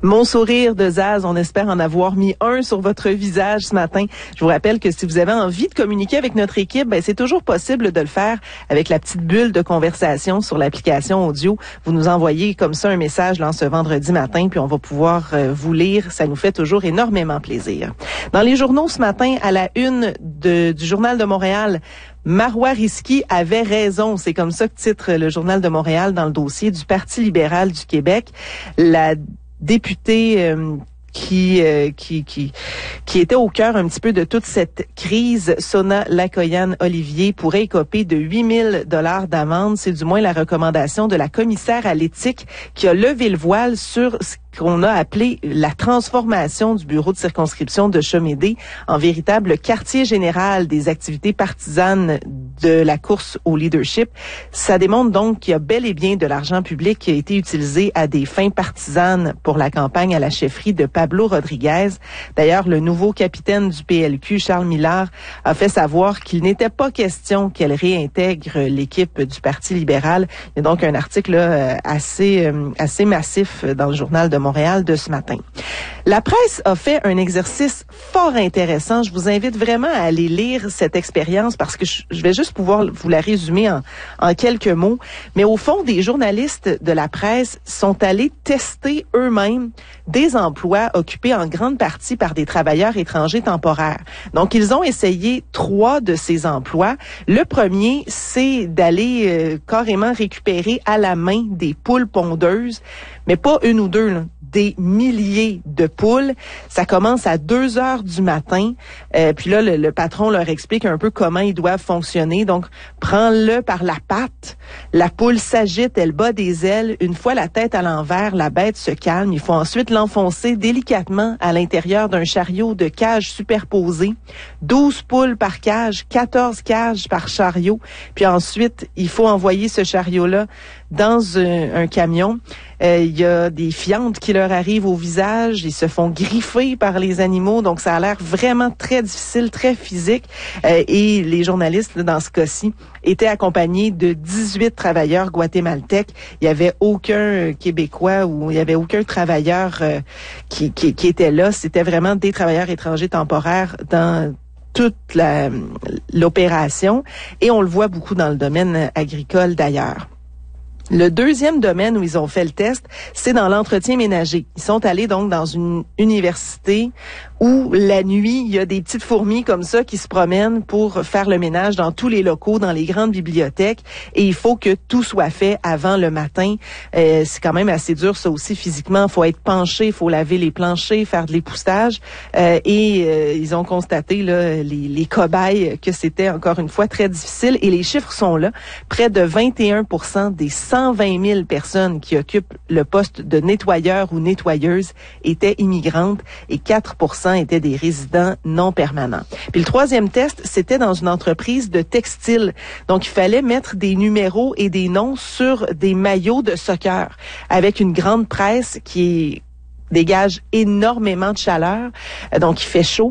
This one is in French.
Mon sourire de Zaz, on espère en avoir mis un sur votre visage ce matin. Je vous rappelle que si vous avez envie de communiquer avec notre équipe, c'est toujours possible de le faire avec la petite bulle de conversation sur l'application audio. Vous nous envoyez comme ça un message là, ce vendredi matin, puis on va pouvoir vous lire. Ça nous fait toujours énormément plaisir. Dans les journaux ce matin, à la une du Journal de Montréal, Marois Risky avait raison. C'est comme ça que titre le Journal de Montréal dans le dossier du Parti libéral du Québec. La députée qui était au cœur un petit peu de toute cette crise, Sona Lakoyan-Olivier, pourrait écoper de 8 000 $ d'amende. C'est du moins la recommandation de la commissaire à l'éthique qui a levé le voile sur ce qu'on a appelé la transformation du bureau de circonscription de Chomédé en véritable quartier général des activités partisanes de la course au leadership. Ça démontre donc qu'il y a bel et bien de l'argent public qui a été utilisé à des fins partisanes pour la campagne à la chefferie de Pablo Rodriguez. D'ailleurs, le nouveau capitaine du PLQ, Charles Millard, a fait savoir qu'il n'était pas question qu'elle réintègre l'équipe du Parti libéral. Il y a donc un article là, assez massif dans le Journal de Montréal de ce matin. La presse a fait un exercice fort intéressant. Je vous invite vraiment à aller lire cette expérience parce que je vais juste pouvoir vous la résumer en quelques mots. Mais au fond, des journalistes de la presse sont allés tester eux-mêmes des emplois occupés en grande partie par des travailleurs étrangers temporaires. Donc, ils ont essayé 3 de ces emplois. Le premier, c'est d'aller carrément récupérer à la main des poules pondeuses, mais pas une ou deux, là, des milliers de poules. Ça commence à 2 heures du matin. Puis là, le patron leur explique un peu comment ils doivent fonctionner. Donc, prends-le par la patte. La poule s'agite, elle bat des ailes. Une fois la tête à l'envers, la bête se calme. Il faut ensuite l'enfoncer délicatement à l'intérieur d'un chariot de cages superposées. 12 poules par cage, 14 cages par chariot. Puis ensuite, il faut envoyer ce chariot-là dans un camion. Il y a des fientes qui leur arrivent au visage. Ils se font griffer par les animaux. Donc, ça a l'air vraiment très difficile, très physique. Et les journalistes, là, dans ce cas-ci, étaient accompagnés de 18 travailleurs guatémaltèques. Il y avait aucun Québécois ou il y avait aucun travailleur qui était là. C'était vraiment des travailleurs étrangers temporaires dans toute l'opération. Et on le voit beaucoup dans le domaine agricole d'ailleurs. Le deuxième domaine où ils ont fait le test, c'est dans l'entretien ménager. Ils sont allés donc dans une université où la nuit, il y a des petites fourmis comme ça qui se promènent pour faire le ménage dans tous les locaux, dans les grandes bibliothèques. Et il faut que tout soit fait avant le matin. C'est quand même assez dur ça aussi physiquement. Il faut être penché, il faut laver les planchers, faire de l'époussetage. Ils ont constaté là, les cobayes que c'était encore une fois très difficile. Et les chiffres sont là. Près de 21% des 120 000 personnes qui occupent le poste de nettoyeur ou nettoyeuse étaient immigrantes et 4% étaient des résidents non permanents. Puis le troisième test, c'était dans une entreprise de textile. Donc, il fallait mettre des numéros et des noms sur des maillots de soccer avec une grande presse qui dégage énormément de chaleur. Donc, il fait chaud.